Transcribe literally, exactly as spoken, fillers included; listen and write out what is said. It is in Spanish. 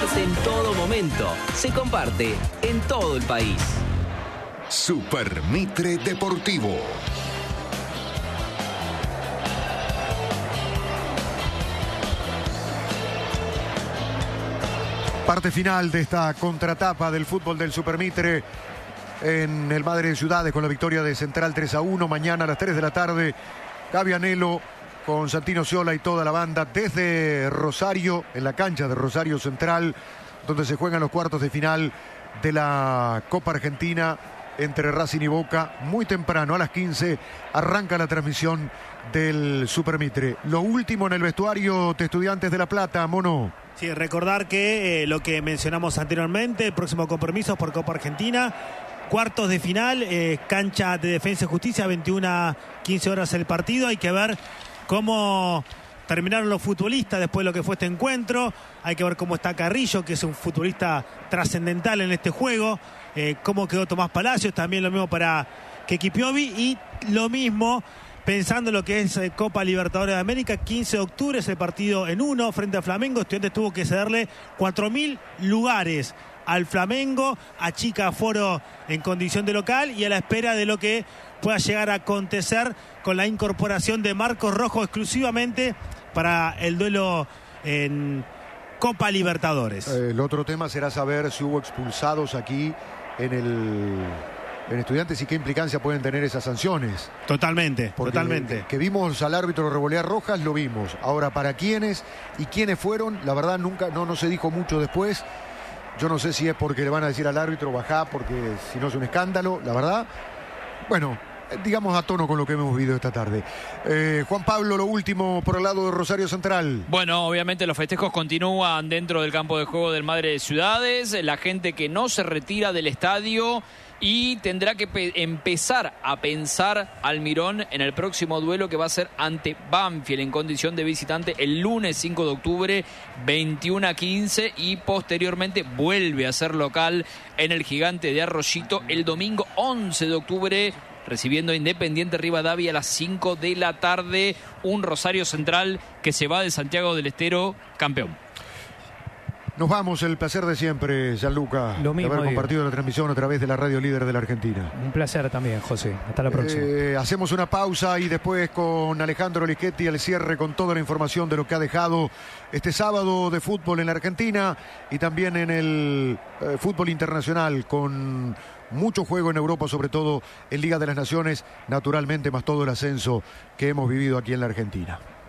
hace en todo momento, se comparte en todo el país. Super Mitre Deportivo. Parte final de esta contratapa del fútbol del Super Mitre en el Madre de Ciudades con la victoria de Central tres a uno. Mañana a las tres de la tarde, Gaby Anelo con Santino Ciola y toda la banda desde Rosario, en la cancha de Rosario Central, donde se juegan los cuartos de final de la Copa Argentina entre Racing y Boca. Muy temprano, a las quince, arranca la transmisión del Super Mitre. Lo último en el vestuario de Estudiantes de La Plata, Mono. Sí, recordar que eh, lo que mencionamos anteriormente, el próximo compromiso por Copa Argentina, cuartos de final, eh, cancha de Defensa y Justicia, veintiuna a quince horas el partido. Hay que ver cómo terminaron los futbolistas después de lo que fue este encuentro. Hay que ver cómo está Carrillo, que es un futbolista trascendental en este juego. Eh, cómo quedó Tomás Palacios, también lo mismo para Keki Piovi. Y lo mismo pensando en lo que es eh, Copa Libertadores de América, quince de octubre es el partido en uno frente a Flamengo. Estudiantes tuvo que cederle cuatro mil lugares al Flamengo, achica aforo en condición de local y a la espera de lo que pueda llegar a acontecer con la incorporación de Marcos Rojo exclusivamente para el duelo en Copa Libertadores. El otro tema será saber si hubo expulsados aquí en el en Estudiantes y qué implicancia pueden tener esas sanciones. Totalmente, Porque totalmente. Que, que vimos al árbitro revolear rojas, lo vimos. Ahora, para quiénes y quiénes fueron, la verdad nunca, no, no se dijo mucho después. Yo no sé si es porque le van a decir al árbitro bajá, porque si no es un escándalo, la verdad. Bueno, digamos a tono con lo que hemos vivido esta tarde. Eh, Juan Pablo, lo último por el lado de Rosario Central. Bueno, obviamente los festejos continúan dentro del campo de juego del Madre de Ciudades. La gente que no se retira del estadio y tendrá que empezar a pensar Almirón en el próximo duelo que va a ser ante Banfield en condición de visitante el lunes cinco de octubre, veintiuno a quince, y posteriormente vuelve a ser local en el Gigante de Arroyito el domingo once de octubre, recibiendo a Independiente Rivadavia a las cinco de la tarde. Un Rosario Central que se va de Santiago del Estero campeón. Nos vamos, el placer de siempre, Gianluca, Lo mismo, de haber digo. compartido la transmisión a través de la radio líder de la Argentina. Un placer también, José. Hasta la próxima. Eh, hacemos una pausa y después con Alejandro Lischetti el cierre con toda la información de lo que ha dejado este sábado de fútbol en la Argentina y también en el eh, fútbol internacional, con mucho juego en Europa, sobre todo en Liga de las Naciones, naturalmente, más todo el ascenso que hemos vivido aquí en la Argentina.